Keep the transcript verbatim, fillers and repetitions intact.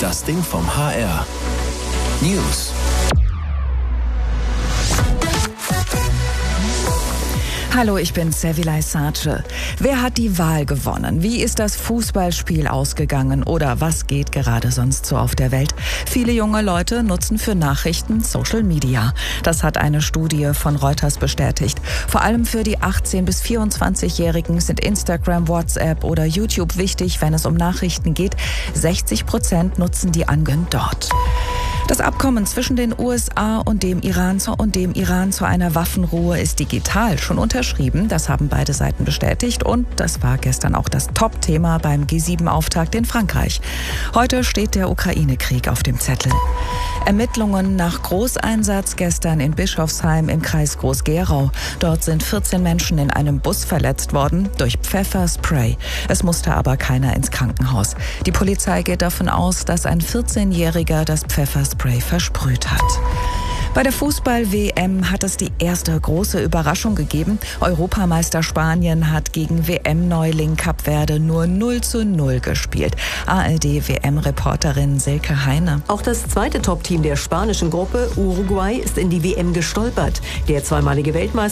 Das Ding vom H R. News. Hallo, ich bin Sevilay Sace. Wer hat die Wahl gewonnen? Wie ist das Fußballspiel ausgegangen? Oder was geht gerade sonst so auf der Welt? Viele junge Leute nutzen für Nachrichten Social Media. Das hat eine Studie von Reuters bestätigt. Vor allem für die achtzehn- bis vierundzwanzigjährigen sind Instagram, WhatsApp oder YouTube wichtig, wenn es um Nachrichten geht. sechzig Prozent nutzen die Angen dort. Das Abkommen zwischen den U S A und dem Iran zu, und dem Iran zu einer Waffenruhe ist digital schon unterschrieben. Das haben beide Seiten bestätigt und das war gestern auch das Top-Thema beim G sieben Auftakt in Frankreich. Heute steht der Ukraine-Krieg auf dem Zettel. Ermittlungen nach Großeinsatz gestern in Bischofsheim im Kreis Groß-Gerau. Dort sind vierzehn Menschen in einem Bus verletzt worden durch Pfefferspray. Es musste aber keiner ins Krankenhaus. Die Polizei geht davon aus, dass ein vierzehnjähriger das Pfefferspray versprüht hat. Bei der Fußball-W M hat es die erste große Überraschung gegeben. Europameister Spanien hat gegen W M-Neuling Kap Verde nur null zu null gespielt. A R D-W M-Reporterin Silke Heine. Auch das zweite Top-Team der spanischen Gruppe, Uruguay, ist in die W M gestolpert. Der zweimalige Weltmeister